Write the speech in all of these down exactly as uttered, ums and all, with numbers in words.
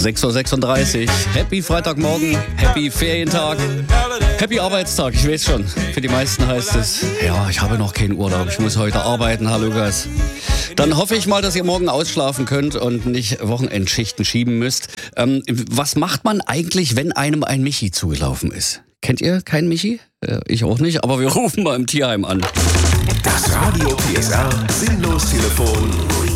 sechs Uhr sechsunddreißig. Happy Freitagmorgen, happy Ferientag, happy Arbeitstag. Ich weiß schon, für die meisten heißt es, ja, ich habe noch keinen Urlaub, ich muss heute arbeiten, Herr Lukas. Dann hoffe ich mal, dass ihr morgen ausschlafen könnt und nicht Wochenendschichten schieben müsst. Ähm, was macht man eigentlich, wenn einem ein Michi zugelaufen ist? Kennt ihr keinen Michi? Äh, ich auch nicht, aber wir rufen mal im Tierheim an. Das Radio P S R Sinnlos Telefon.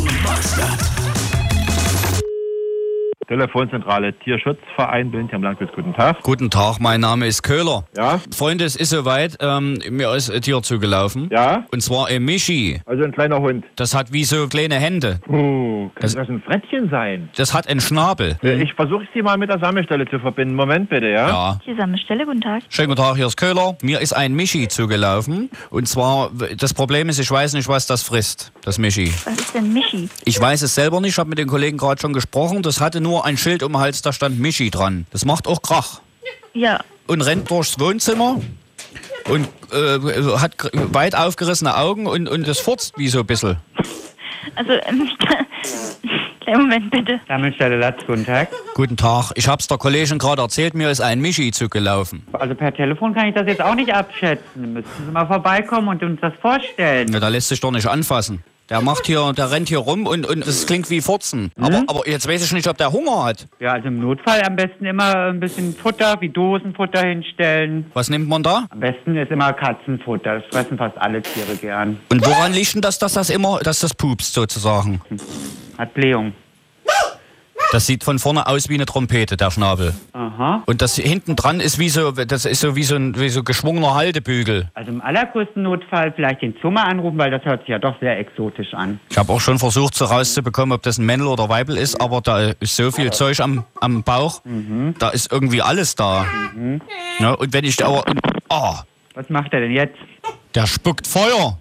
Telefonzentrale Tierschutzverein Billingsham Landkreis, guten Tag. Guten Tag, mein Name ist Köhler. Ja? Freunde, es ist soweit, ähm, mir ist ein Tier zugelaufen. Ja? Und zwar ein Michi. Also ein kleiner Hund. Das hat wie so kleine Hände. Uh, kann Das- das ein Frettchen sein? Das hat einen Schnabel. Äh, Ich versuche Sie mal mit der Sammelstelle zu verbinden. Moment bitte, ja? Ja. Die Sammelstelle, guten Tag. Schönen guten Tag, hier ist Köhler. Mir ist ein Michi zugelaufen. Und zwar, das Problem ist, ich weiß nicht, was das frisst, das Michi. Was ist denn Michi? Ich weiß es selber nicht, ich habe mit den Kollegen gerade schon gesprochen. Das hatte nur ein Schild um den Hals, da stand Michi dran. Das macht auch Krach. Ja, Und rennt durchs Wohnzimmer und äh, hat gr- weit aufgerissene Augen und, und das furzt wie so ein bisschen. also, ähm, kleinen Moment bitte. Sammelstelle Latz, guten Tag. Guten Tag, ich hab's der Kollegin gerade erzählt, mir ist ein Michi zugelaufen. Also per Telefon kann ich das jetzt auch nicht abschätzen. Müssen Sie mal vorbeikommen und uns das vorstellen. Ja, da lässt sich doch nicht anfassen. Der macht hier, der rennt hier rum und, und das klingt wie Furzen. Aber, aber jetzt weiß ich nicht, ob der Hunger hat. Ja, also im Notfall am besten immer ein bisschen Futter, wie Dosenfutter hinstellen. Was nimmt man da? Am besten ist immer Katzenfutter. Das fressen fast alle Tiere gern. Und woran liegt denn das, dass das immer, dass das pupst sozusagen? Hat Blähung. Das sieht von vorne aus wie eine Trompete, der Schnabel. Aha. Und das hinten dran ist wie so, das ist so wie so ein wie so geschwungener Haltebügel. Also im allergrößten Notfall vielleicht den Zoo mal anrufen, weil das hört sich ja doch sehr exotisch an. Ich habe auch schon versucht, so rauszubekommen, ob das ein Männl oder Weibel ist, aber da ist so viel Zeug am, am Bauch, da ist irgendwie alles da. Ja, und wenn ich aber, oh, Was macht er denn jetzt? der spuckt Feuer.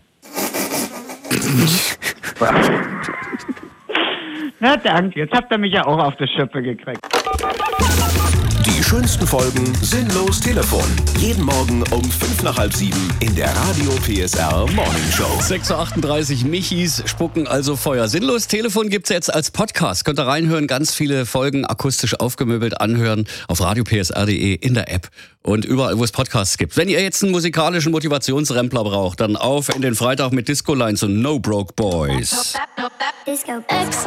Na danke, jetzt habt ihr mich ja auch auf die Schippe gekriegt. Die schönsten Folgen Sinnlos Telefon. Jeden Morgen um fünf nach halb sieben in der Radio P S R Morning Show. sechs Uhr achtunddreißig, Michis spucken also Feuer. Sinnlos Telefon gibt's jetzt als Podcast. Könnt ihr reinhören, ganz viele Folgen akustisch aufgemöbelt anhören auf radio p s r punkt d e in der App und überall, wo es Podcasts gibt. Wenn ihr jetzt einen musikalischen Motivationsrempler braucht, dann auf in den Freitag mit Disco Lines und No Broke Boys. Disco X.